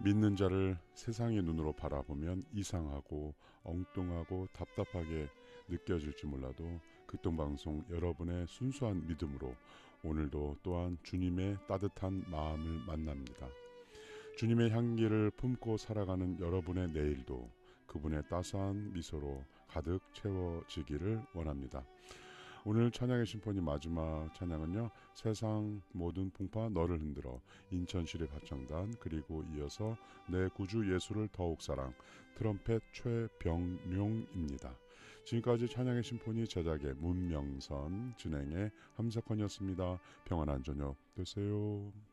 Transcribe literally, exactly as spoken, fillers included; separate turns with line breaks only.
믿는 자를 세상의 눈으로 바라보면 이상하고 엉뚱하고 답답하게 느껴질지 몰라도 극동방송 여러분의 순수한 믿음으로 오늘도 또한 주님의 따뜻한 마음을 만납니다. 주님의 향기를 품고 살아가는 여러분의 내일도 그분의 따스한 미소로 가득 채워지기를 원합니다. 오늘 찬양의 심포니 마지막 찬양은요, 세상 모든 풍파 너를 흔들어, 인천시립 합창단, 그리고 이어서 내 구주 예수를 더욱 사랑, 트럼펫 최병룡입니다. 지금까지 찬양의 심포니 제작의 문명선, 진행의 함석헌이었습니다. 평안한 저녁 되세요.